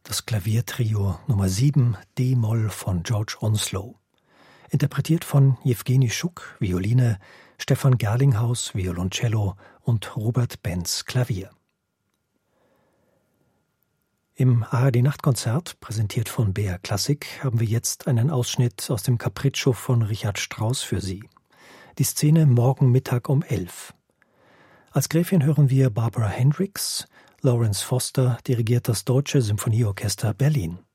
das Klaviertrio Nummer 7 D-Moll von George Onslow. Interpretiert von Jewgeni Schuk, Violine, Stefan Gerlinghaus, Violoncello und Robert Benz, Klavier. Im ARD-Nachtkonzert, präsentiert von BR Klassik, haben wir jetzt einen Ausschnitt aus dem Capriccio von Richard Strauss für Sie. Die Szene morgen Mittag um 11. Als Gräfin hören wir Barbara Hendricks. Lawrence Foster dirigiert das Deutsche Symphonieorchester Berlin.